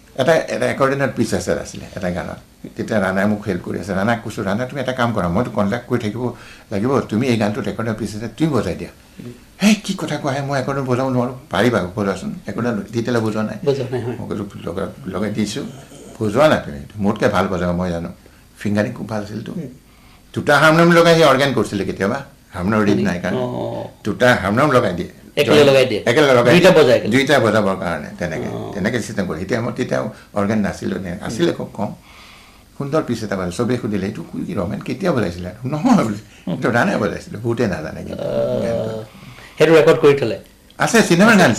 এটা ৰেকৰ্ডিঙত পিছ আছে আছিলে এটা গানত তেতিয়া ৰাণাই মোক হেল্প কৰি আছে ৰাণাক কৈছোঁ ৰাণা তুমি এটা কাম কৰা মইতো কণ্টেক্ট কৰি থাকিব লাগিব তুমি এই গানটো ৰেকৰ্ডিঙত পিছ আছে তুমি বজাই দিয়া হেই কি কথা কোৱা হে মই ৰেকৰ্ডিং বজাব নোৱাৰোঁ পাৰিবা বজোৱাচোন ৰেকৰ্ডিং তেতিয়ালৈ বজোৱা নাই মই লগাই দিছোঁ বজোৱা নাই তুমি মোতকৈ ভাল বজাব মই জানো ফিংগাৰিং খুব ভাল আছিলতো দুটা হাৰমনিয়াম লগাই সি অৰ্গেন কৰিছিলে কেতিয়াবা হাৰমনিয়াম ৰিড নাই কাৰণে দুটা হাৰমনিয়াম লগাই দিয়ে দুইটা বজাবৰ কাৰণে তেনেকৈ চিষ্টেম কৰি তেতিয়া অৰ্গেন নাছিলোঁ আছিলে খুব কম সুন্দৰ পিছ এটা বজাই চবেই সুধিলে এইটো কি ৰমেন কেতিয়া বজাইছিলে নহয় বুলি এইটো ৰাণাই বজাইছিলে বহুতে নাজানে কিন্তু সেইটো ৰেকৰ্ড কৰি থলে আছে চিনেমাৰ গান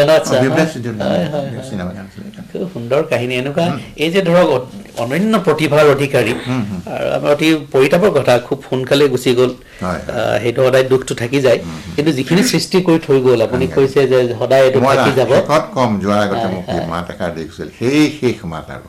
সুন্দৰ কাহিনী এনেকুৱা এই যে ধৰক অনন্য প্ৰতিভাৰ অধিকাৰী আৰু আমাৰ অতি পৰিতাপৰ কথা খুব সোনকালে গুচি গ'ল সেইটো সদায় দুখটো থাকি যায় কিন্তু যিখিনি সৃষ্টি কৰি থৈ গ'ল আপুনি কৈছে যে সদায় এইটো থাকি যাব কম যোৱাৰ আগতে মোক মাত এষাৰ দেখিছিল সেই শেষ মাত আৰু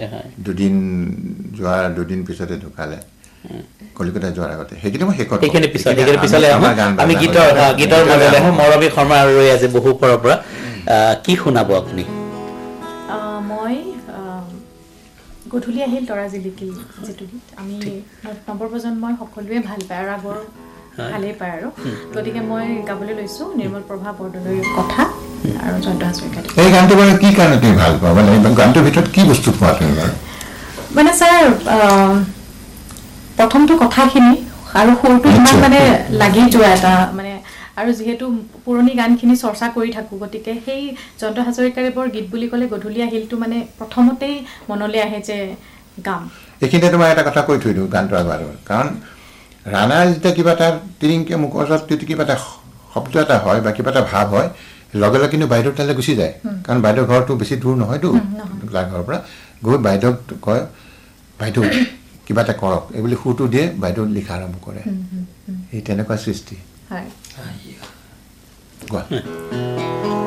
দুদিন পিছতে ঢুকালে কলিকতা যোৱাৰ আগতে সেইখিনি মই সেইখিনি পিছলে আমি গীতৰ মাজলৈ আহোঁ মৰমী শৰ্মা আৰু ৰৈ আছে বহু পৰৰ পৰা কি শুনাব আপুনি মই গধূলি আহিল তৰা জিলিকিল যিটো গীত আমি নৱ প্ৰজন্মই সকলোৱে ভাল পায় আৰু আগৰ ভালেই পায় আৰু গতিকে মই গাবলৈ লৈছোঁ নিৰ্মল প্ৰভা বৰদলৈৰ কথা আৰু জয়ন্ত হাজৰিকা এই গানটো মানে কি কাৰণে তুমি ভাল পোৱা মানে গানটোৰ ভিতৰত কি বস্তু পোৱা তুমি মানে ছাৰ প্ৰথমটো কথাখিনি আৰু সুৰটো ইমান মানে লাগি যোৱা এটা মানে আৰু যিহেতু পুৰণি গানখিনি চৰ্চা কৰি থাকোঁ গতিকে সেই জয়ন্ত হাজৰিকাদেৱৰ গীত বুলি ক'লে গধূলি আহিলটো মানে প্ৰথমতেই মনলৈ আহে যে গাম এইখিনিতে তোমাৰ এটা কথা কৈ থৈ দিওঁ গানটো আগৰ কাৰণ ৰাণাৰ যেতিয়া কিবা এটা তিৰিংকে মুখৰ ওচৰত কিবা এটা শব্দ এটা হয় বা কিবা এটা ভাৱ হয় লগে লগে কিন্তু বাইদেউৰ তালৈ গুচি যায় কাৰণ বাইদেউৰ ঘৰটো বেছি দূৰ নহয়তো ঘৰৰ পৰা গৈ বাইদেউক কয় বাইদেউ কিবা এটা কৰক এইবুলি সুৰটো দিয়ে বাইদেউ লিখা আৰম্ভ কৰে এই তেনেকুৱা সৃষ্টি হয় কোৱা